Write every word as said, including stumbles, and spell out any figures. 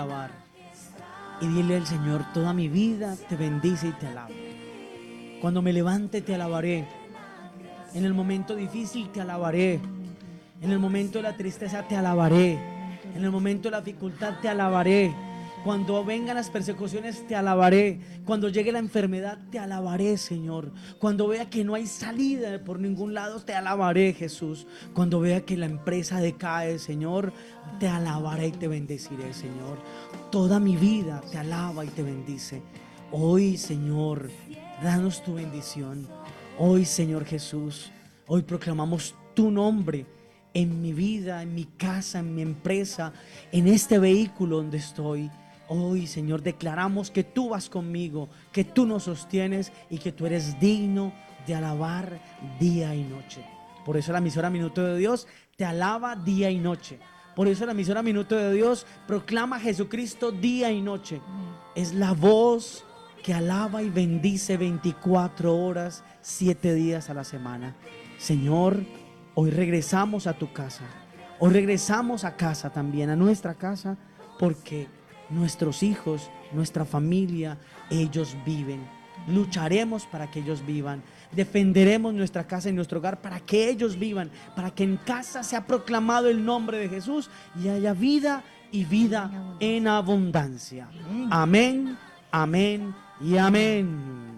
alabar. Y dile al Señor: toda mi vida te bendice y te alaba. Cuando me levante te alabaré. En el momento difícil te alabaré. En el momento de la tristeza te alabaré. En el momento de la dificultad te alabaré. Cuando vengan las persecuciones te alabaré. Cuando llegue la enfermedad te alabaré, Señor. Cuando vea que no hay salida por ningún lado te alabaré, Jesús. Cuando vea que la empresa decae, Señor, te alabaré y te bendeciré, Señor. Toda mi vida te alaba y te bendice. Hoy, Señor, danos tu bendición. Hoy, Señor Jesús, hoy proclamamos tu nombre en mi vida, en mi casa, en mi empresa, en este vehículo donde estoy. Hoy, Señor, declaramos que tú vas conmigo, que tú nos sostienes y que tú eres digno de alabar día y noche. Por eso la emisora Minuto de Dios te alaba día y noche. Por eso la emisora Minuto de Dios proclama a Jesucristo día y noche. Es la voz que alaba y bendice veinticuatro horas, siete días a la semana. Señor, hoy regresamos a tu casa. Hoy regresamos a casa también, a nuestra casa, porque nuestros hijos, nuestra familia, ellos viven. Lucharemos para que ellos vivan. Defenderemos nuestra casa y nuestro hogar para que ellos vivan, para que en casa sea proclamado el nombre de Jesús y haya vida y vida en abundancia. Amén, amén y amén.